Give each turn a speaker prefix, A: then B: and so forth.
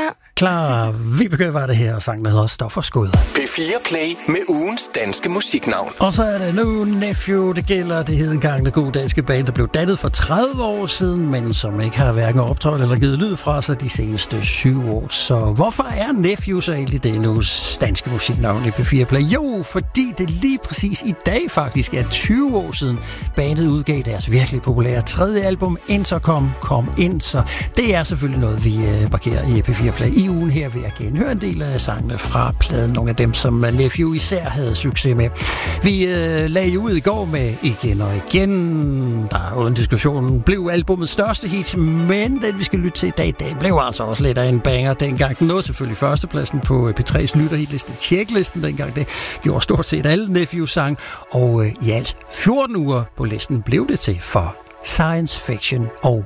A: her.
B: Klar, Vibeke var det her, og sangen der hedder Stof og Skud.
C: P4 Play med ugens danske musiknavn.
B: Og så er det nu Nephew, det gælder. Det hed engang det gode danske band, der blev dannet for 30 år siden, men som ikke har hverken optrådt eller givet lyd fra sig de seneste 7 år. Så hvorfor er Nephew så egentlig det ugens danske musiknavn i P4 Play? Jo, fordi det lige præcis i dag faktisk er 20 år siden bandet udgav deres virkelig populære 3. album, Intercom Kom Ind. Så det er selvfølgelig noget, vi markerer i P4 Play. I ugen her vil jeg genhøre en del af sangene fra pladen, nogle af dem, som Nephew især havde succes med. Vi lagde jo ud i går med Igen og Igen. Der uden diskussion blev albumets største hit, men den vi skal lytte til i dag, det blev altså også lidt af en banger dengang. Den nåede selvfølgelig førstepladsen på P3's lytterhitliste, checklisten dengang. Det gjorde stort set alle Nephew-sang, og i alt 14 uger på listen blev det til for Science Fiction og